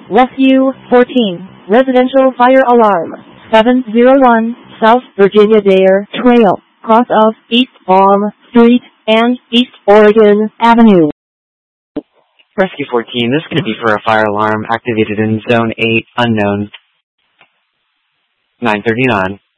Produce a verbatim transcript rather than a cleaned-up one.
Rescue fourteen, residential fire alarm, seven zero one, South Virginia Dare Trail, cross of East Palm Street and East Oregon Avenue. Rescue fourteen, this is going to be for a fire alarm activated in Zone eight, unknown, nine thirty-nine.